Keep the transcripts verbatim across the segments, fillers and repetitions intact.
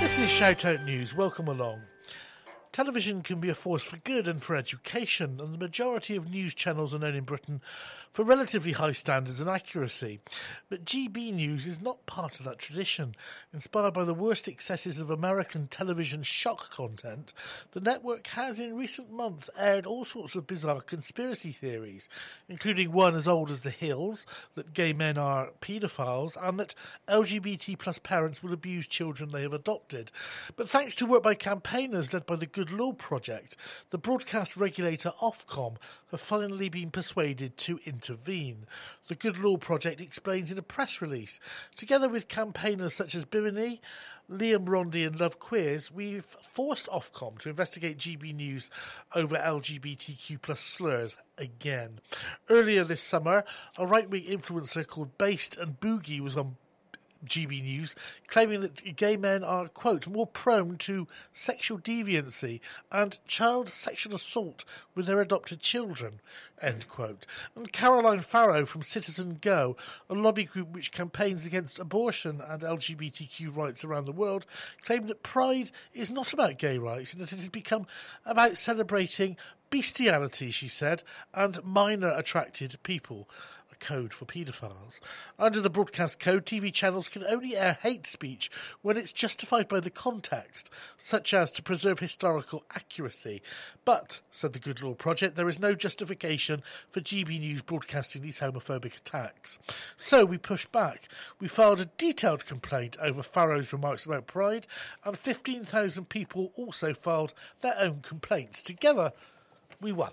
This is Shout Out News. Welcome along. Television can be a force for good and for education, and the majority of news channels are known in Britain for relatively high standards and accuracy. But G B News is not part of that tradition. Inspired by the worst excesses of American television shock content, the network has in recent months aired all sorts of bizarre conspiracy theories, including one as old as the hills, that gay men are paedophiles, and that L G B T plus parents will abuse children they have adopted. But thanks to work by campaigners led by the Good Law Project, the broadcast regulator Ofcom have finally been persuaded to intervene. The Good Law Project explains in a press release, together with campaigners such as Bimini, Liam Rondi and Love Queers, we've forced Ofcom to investigate G B News over L G B T Q plus slurs again. Earlier this summer, a right-wing influencer called Based and Boogie was on G B News, claiming that gay men are, quote, more prone to sexual deviancy and child sexual assault with their adopted children, end quote. And Caroline Farrow from Citizen Go, a lobby group which campaigns against abortion and L G B T Q rights around the world, claimed that Pride is not about gay rights and that it has become about celebrating bestiality, she said, and minor attracted people. Code for paedophiles. Under the broadcast code, T V channels can only air hate speech when it's justified by the context, such as to preserve historical accuracy. But, said the Good Law Project, there is no justification for G B News broadcasting these homophobic attacks. So we pushed back. We filed a detailed complaint over Farrow's remarks about Pride, and fifteen thousand people also filed their own complaints. Together, we won.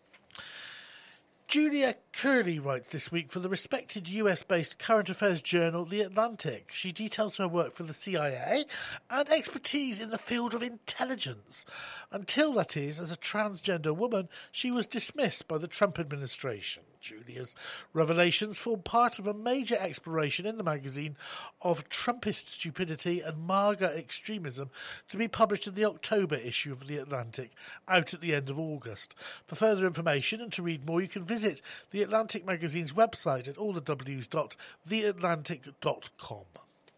Julia Curley writes this week for the respected U S-based current affairs journal The Atlantic. She details her work for the C I A and expertise in the field of intelligence. Until, that is, as a transgender woman, she was dismissed by the Trump administration. Julia's revelations form part of a major exploration in the magazine of Trumpist stupidity and MAGA extremism to be published in the October issue of The Atlantic, out at the end of August. For further information and to read more, you can visit The Atlantic magazine's website at all the w's dot the atlantic dot com.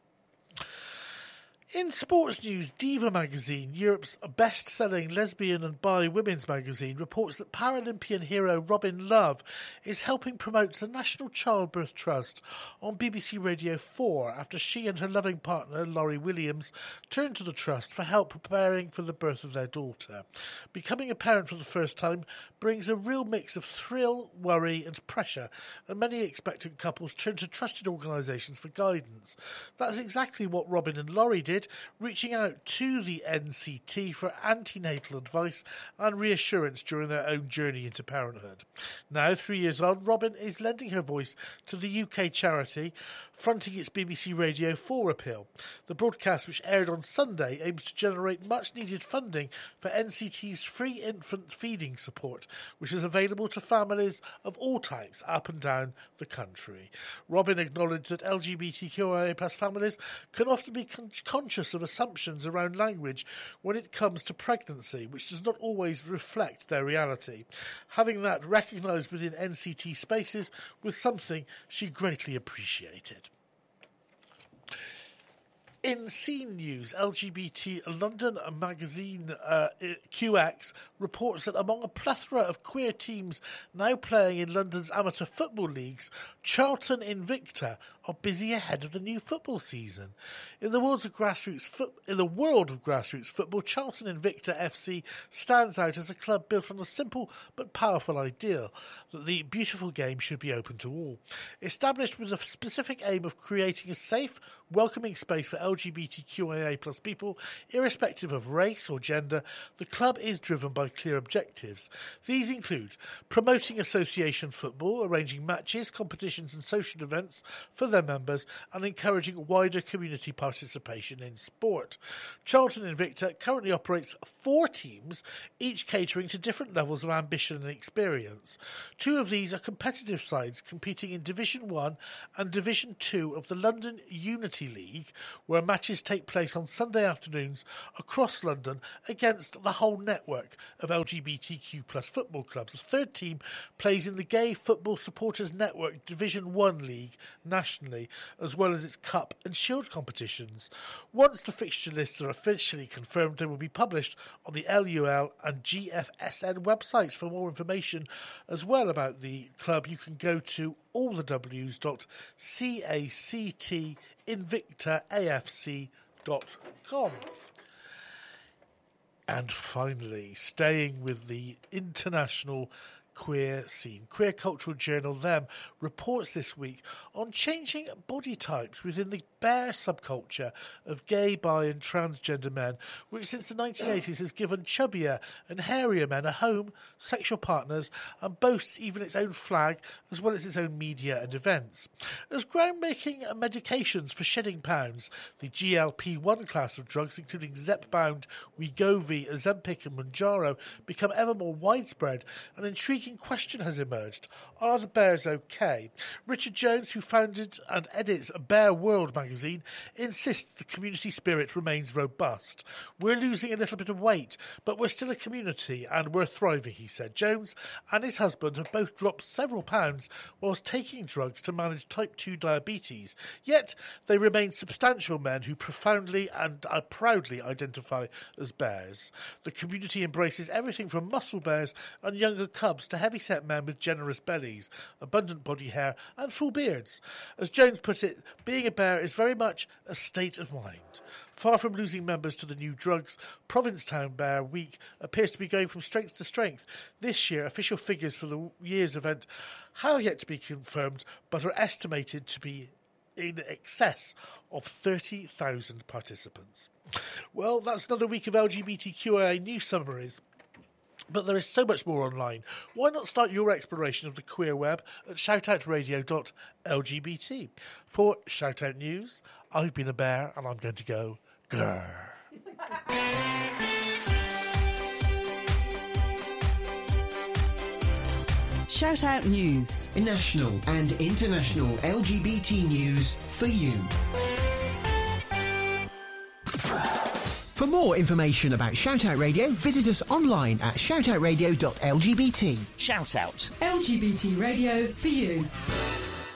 In sports news, Diva magazine, Europe's best-selling lesbian and bi women's magazine, reports that Paralympian hero Robin Love is helping promote the National Childbirth Trust on B B C Radio four after she and her loving partner, Laurie Williams, turned to the trust for help preparing for the birth of their daughter. Becoming a parent for the first time brings a real mix of thrill, worry and pressure, and many expectant couples turn to trusted organisations for guidance. That's exactly what Robin and Laurie did, reaching out to the N C T for antenatal advice and reassurance during their own journey into parenthood. Now, three years on, Robin is lending her voice to the U K charity, fronting its B B C Radio four appeal. The broadcast, which aired on Sunday, aims to generate much-needed funding for N C T's free infant feeding support, which is available to families of all types up and down the country. Robin acknowledged that L G B T Q I A plus families can often be con- conscious of assumptions around language when it comes to pregnancy, which does not always reflect their reality. Having that recognised within N C T spaces was something she greatly appreciated. In scene news, L G B T London magazine uh, Q X reports that among a plethora of queer teams now playing in London's amateur football leagues, Charlton Invicta are busy ahead of the new football season. In the world of grassroots foot, in the world of grassroots football, Charlton Invicta F C stands out as a club built on a simple but powerful ideal that the beautiful game should be open to all. Established with a specific aim of creating a safe, welcoming space for L G B T Q I A plus people, irrespective of race or gender, the club is driven by clear objectives. These include promoting association football, arranging matches, competitions and social events for their members, and encouraging wider community participation in sport. Charlton Invicta currently operates four teams, each catering to different levels of ambition and experience. Two of these are competitive sides competing in Division one and Division two of the London Unity League, where matches take place on Sunday afternoons across London against the whole network of L G B T Q plus football clubs. The third team plays in the Gay Football Supporters Network Division one League nationally. internationally, as well as its Cup and Shield competitions. Once the fixture lists are officially confirmed, they will be published on the L U L and G F S N websites. For more information as well about the club, you can go to all the w's dot cact invicta a f c dot com. And finally, staying with the international queer scene, Queer Cultural Journal, them, reports this week on changing body types within the bear subculture of gay, bi and transgender men, which since the nineteen eighties has given chubbier and hairier men a home, sexual partners, and boasts even its own flag, as well as its own media and events. As groundbreaking medications for shedding pounds, the G L P one class of drugs, including Zepbound, Wegovy, Ozempic and Mounjaro, become ever more widespread, an intriguing question has emerged. Are the bears okay? Richard Jones, who founded and edits Bear World magazine, insists the community spirit remains robust. We're losing a little bit of weight, but we're still a community and we're thriving, he said. Jones and his husband have both dropped several pounds whilst taking drugs to manage type two diabetes. Yet they remain substantial men who profoundly and uh, proudly identify as bears. The community embraces everything from muscle bears and younger cubs to heavy-set men with generous bellies, abundant body hair and full beards. As Jones put it, being a bear is very much a state of mind. Far from losing members to the new drugs, Provincetown Bear Week appears to be going from strength to strength. This year, official figures for the year's event have yet to be confirmed, but are estimated to be in excess of thirty thousand participants. Well, that's another week of L G B T Q I A news summaries. But there is so much more online. Why not start your exploration of the queer web at shoutout radio dot L G B T? For Shoutout News, I've been a bear and I'm going to go grrr. Shoutout News. National and international L G B T news for you. For more information about Shoutout Radio, visit us online at shoutout radio dot L G B T. Shout out. L G B T radio for you.